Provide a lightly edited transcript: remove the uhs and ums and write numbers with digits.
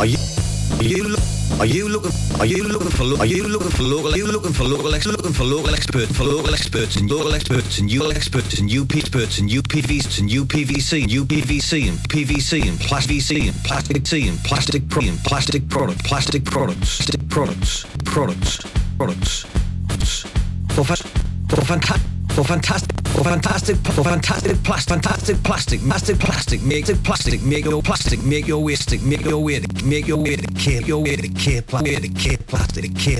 Are you are you look are you looking are you looking for lo- are you looking for local are you looking for local ex- looking for local experts and local experts and UL experts and UP experts and UPVs and UPVC and UPVC and PVC and plastic and plastic C and plastic pro and plastic products for fantastic plastic make your plastic make your waste plastic